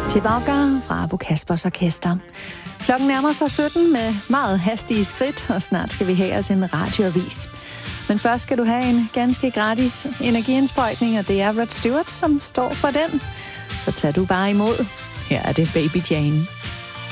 til Vagger fra Abu Kaspers Orkester. Klokken nærmer sig 17 med meget hastige skridt, og snart skal vi have os en radioavis. Men først skal du have en ganske gratis energiindsprøjtning, og det er Rod Stewart, som står for den. Så tager du bare imod. Her er det Baby Jane.